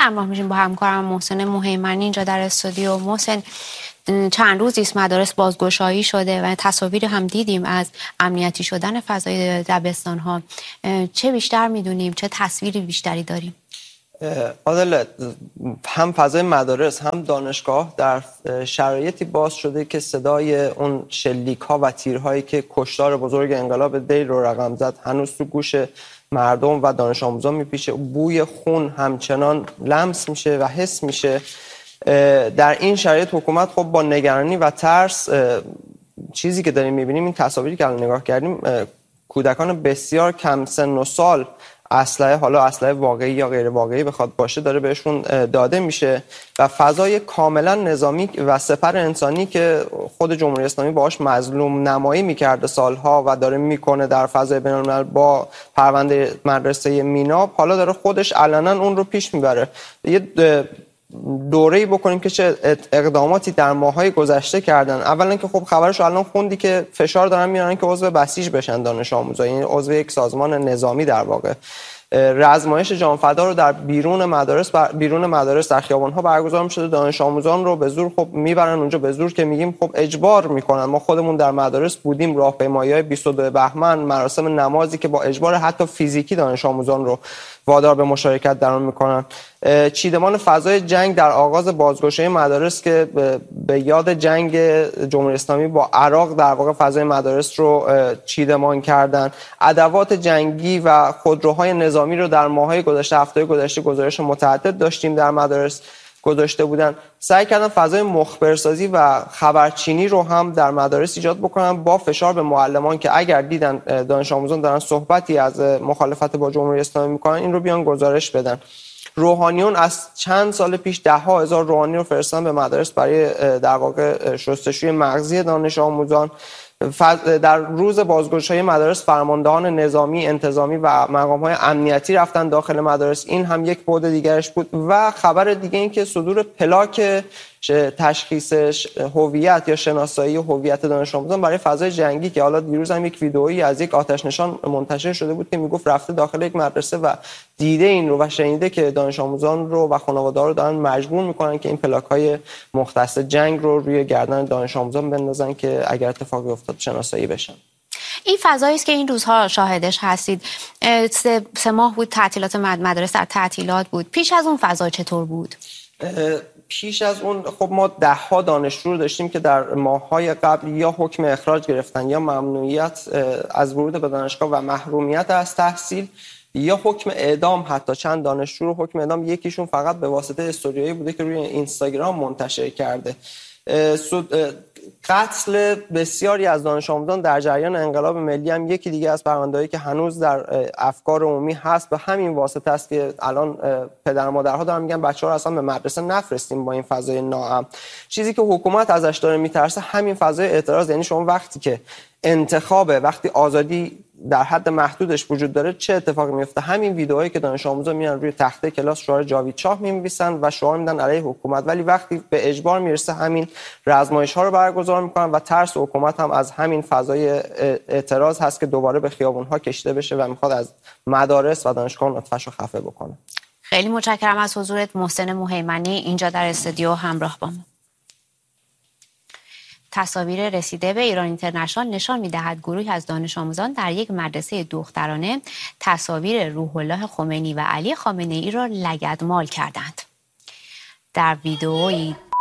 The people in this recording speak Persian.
همراه میشیم با همکارم محسن مهیمنی اینجا در استودیو. محسن، چند روزی است مدارس بازگشایی شده و تصاویر هم دیدیم از امنیتی شدن فضای دبستان‌ها. چه بیشتر میدونیم؟ چه تصویری بیشتری داریم؟ عادل، هم فضای مدارس هم دانشگاه در شرایطی باز شده که صدای اون شلیک ها و تیرهایی که کشتار بزرگ انقلاب دی رو رقم زد هنوز تو گوش مردم و دانش آموزان میپیچه. بوی خون همچنان لمس میشه و حس میشه. در این شرایط حکومت خب با نگرانی و ترس چیزی که داریم میبینیم، این تصاویری که الان نگاه کردیم، کودکان بسیار کم سن و سال اسلحه، حالا اسلحه واقعی یا غیر واقعی بخواد باشه، داره بهشون داده میشه و فضای کاملا نظامی و سپر انسانی که خود جمهوری اسلامی باهاش مظلوم نمایی میکرده سالها و داره میکنه در فضای بین‌الملل با پرونده مدرسه میناب، حالا داره خودش علنا اون رو پیش میبره. یه دوره‌ای بکنیم که چه اقداماتی در ماه‌های گذشته کردن. اولا که خب خبرش الان خوندی که فشار دارن میارن که عضو بسیج بشن دانش آموزا، یعنی عضو یک سازمان نظامی در واقع. رزمایش جانفدا رو در بیرون مدارس در خیابان‌ها برگزار می‌شده. دانش آموزان رو به زور خب میبرن اونجا، به زور که میگیم خب اجبار میکنن. ما خودمون در مدارس بودیم، راهپیمایی‌های 22 بهمن، مراسم نمازی که با اجبار حتی فیزیکی دانش آموزان رو وادار به مشارکت در آن میکنن. چیدمان فضای جنگ در آغاز بازگشایی مدارس که به یاد جنگ جمهوری اسلامی با عراق در واقع فضای مدارس رو چیدمان کردن. ادوات جنگی و خودروهای نظامی رو در ماه‌های گذشته، هفته‌های گذشته گزارش متعدد داشتیم در مدارس گذاشته بودن. سعی کردن فضای مخبرسازی و خبرچینی رو هم در مدارس ایجاد بکنن با فشار به معلمان که اگر دیدن دانش آموزان دارن صحبتی از مخالفت با جمهوری اسلامی میکنن این رو بیان گزارش بدن. روحانیون از چند سال پیش 10,000 روحانی رو فرستادن به مدارس برای در واقع شستشوی مغزی دانش آموزان. در روز بازگشایی مدارس فرماندهان نظامی، انتظامی و مقام‌های امنیتی رفتن داخل مدارس. این هم یک بعد دیگرش بود. و خبر دیگه این که صدور پلاک تشخیص هویت یا شناسایی هویت دانش آموزان برای فضای جنگی که حالا دیروز هم یک ویدئویی از یک آتش نشان منتشر شده بود که میگفت رفته داخل یک مدرسه و دیده این رو و شنیده که دانش آموزان رو و خانواده‌ها رو دارن مجبور میکنن که این پلاک‌های مختص جنگ رو روی گردن دانش آموزان بندازن که اگر اتفاقی افتاد شناسایی بشن. این فضایی است که این روزها شاهدش هستید. 3 ماه بود تعطیلات مدارس در تعطیلات بود. پیش از اون فضا چطور بود؟ پیش از اون خب ما 10 دانشجو رو داشتیم که در ماه‌های قبل یا حکم اخراج گرفتن یا ممنوعیت از ورود به دانشگاه و محرومیت از تحصیل یا حکم اعدام. حتی چند دانشجو رو حکم اعدام، یکیشون فقط به واسطه استوریایی بوده که روی اینستاگرام منتشر کرده. قتل بسیاری از دانش آموزان در جریان انقلاب ملی هم یکی دیگه از پرونده‌هایی که هنوز در افکار عمومی هست. به همین واسطه است که الان پدر و مادرها دارن میگن بچه‌ها رو اصلا به مدرسه نفرستیم با این فضای ناامن. چیزی که حکومت ازش داره میترسه همین فضای اعتراض. یعنی شما وقتی که انتخابه، وقتی آزادی در حد محدودش وجود داره، چه اتفاقی میفته؟ همین ویدئوهایی که دانش آموزان میان روی تخته کلاس شعار جاوید شاه می‌نویسن و شعار میدن علیه حکومت، ولی وقتی به اجبار میرسه همین رزمایش ها رو برگزار میکنن و ترس حکومت هم از همین فضای اعتراض هست که دوباره به خیابون ها کشیده بشه و میخواد از مدارس و دانشگاهان آتش رو خفه بکنه. خیلی متشکرم از حضورت محسن مهیمنی اینجا در استودیو همراه با ما. تصاویر رسیده به ایران اینترنشنال نشان می‌دهد گروهی از دانش آموزان در یک مدرسه دخترانه تصاویر روح الله خمینی و علی خامنه‌ای را لگدمال کردند. در ویدئویی